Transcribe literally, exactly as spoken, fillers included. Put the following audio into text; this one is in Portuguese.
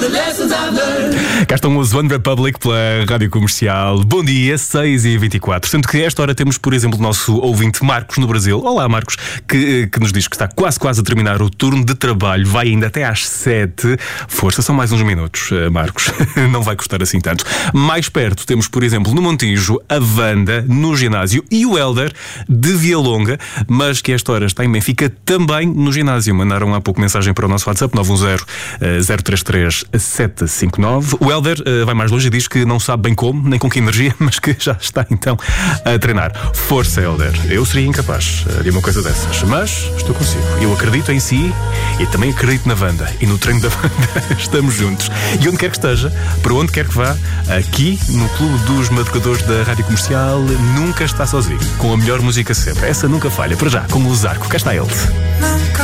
Cá estão os One Republic pela Rádio Comercial. Bom dia, seis e vinte e quatro. Sendo que a esta hora temos, por exemplo, o nosso ouvinte Marcos no Brasil. Olá, Marcos, que, que nos diz que está quase quase a terminar o turno de trabalho. Vai ainda até às sete. Força, são mais uns minutos, Marcos. Não vai custar assim tanto. Mais perto temos, por exemplo, no Montijo, a Wanda no ginásio e o Helder de Vialonga, mas que a esta hora está em Benfica também no ginásio. Mandaram há pouco mensagem para o nosso WhatsApp nove um zero, zero três três, sete cinco nove. O Helder uh, vai mais longe e diz que não sabe bem como, nem com que energia, mas que já está então a treinar. Força, Helder. Eu seria incapaz uh, de uma coisa dessas, mas estou consigo. Eu acredito em si e também acredito na Wanda. E no treino da Wanda estamos juntos. E onde quer que esteja, para onde quer que vá, aqui no Clube dos Madrugadores da Rádio Comercial, nunca está sozinho. Com a melhor música sempre. Essa nunca falha. Para já, com o Zarco. Cá está ele.